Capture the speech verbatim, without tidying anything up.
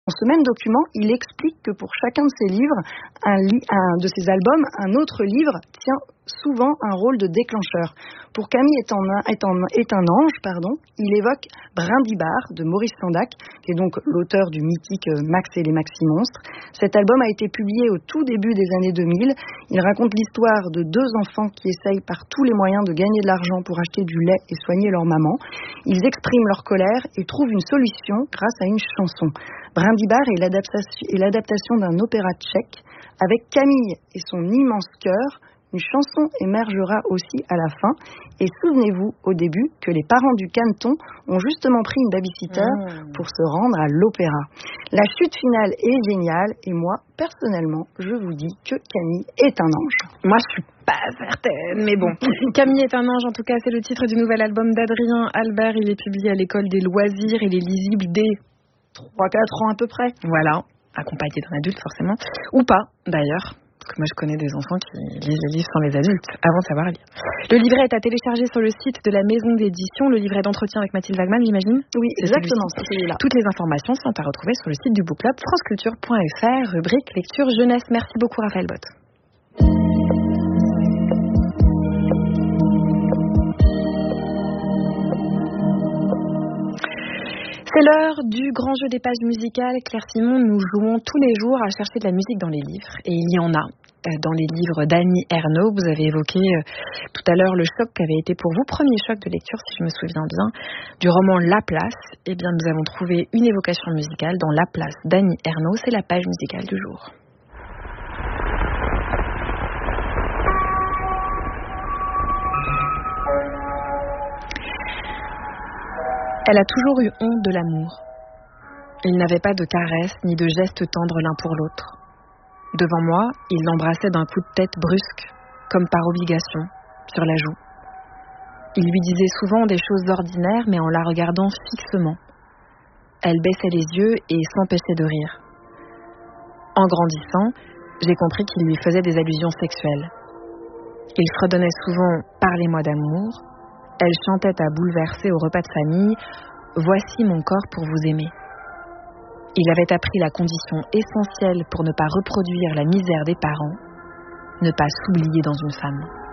Dans ce même document, il explique que pour chacun de ses livres, un, li- un de ses albums, un autre livre tient souvent un rôle de déclencheur. Pour Camille est, en, est, en, est un ange, pardon, il évoque Brindibard de Maurice Sendak, qui est donc l'auteur du mythique Max et les Maxi Monstres. Cet album a été publié au tout début des années deux mille. Il raconte l'histoire de deux enfants qui essayent par tous les moyens de gagner de l'argent pour acheter du lait et soigner leur maman. Ils expriment leur colère et trouvent une solution grâce à une chanson. Brindibard est l'adaptation, est l'adaptation d'un opéra tchèque. Avec Camille et son immense cœur, une chanson émergera aussi à la fin. Et souvenez-vous au début que les parents du Canton ont justement pris une babysitter mmh. pour se rendre à l'opéra. La chute finale est géniale et moi, personnellement, je vous dis que Camille est un ange. Moi, je suis pas certaine, mais bon. Camille est un ange, en tout cas, c'est le titre du nouvel album d'Adrien Albert. Il est publié à l'école des loisirs et il est lisible dès trois quatre ans à peu près. Voilà, accompagné d'un adulte forcément. Ou pas, d'ailleurs. Parce que moi, je connais des enfants qui lisent les livres sans les adultes, avant de savoir lire. Le livret est à télécharger sur le site de la maison d'édition, le livret d'entretien avec Mathilde Wagman, j'imagine. Oui, c'est exactement, c'est celui-là. Toutes les informations sont à retrouver sur le site du Book Club, franceculture point f r, rubrique lecture jeunesse. Merci beaucoup, Raphaël Bott. C'est l'heure du grand jeu des pages musicales. Claire Simon, nous jouons tous les jours à chercher de la musique dans les livres. Et il y en a dans les livres d'Annie Ernaux. Vous avez évoqué tout à l'heure le choc qui avait été pour vous, premier choc de lecture, si je me souviens bien, du roman La Place. Eh bien, nous avons trouvé une évocation musicale dans La Place d'Annie Ernaux. C'est la page musicale du jour. Elle a toujours eu honte de l'amour. Ils n'avaient pas de caresses ni de gestes tendres l'un pour l'autre. Devant moi, il l'embrassait d'un coup de tête brusque, comme par obligation, sur la joue. Il lui disait souvent des choses ordinaires, mais en la regardant fixement. Elle baissait les yeux et s'empêchait de rire. En grandissant, j'ai compris qu'il lui faisait des allusions sexuelles. Il fredonnait souvent « Parlez-moi d'amour ». Elle chantait à bouleverser au repas de famille « Voici mon corps pour vous aimer ». Il avait appris la condition essentielle pour ne pas reproduire la misère des parents, ne pas s'oublier dans une femme.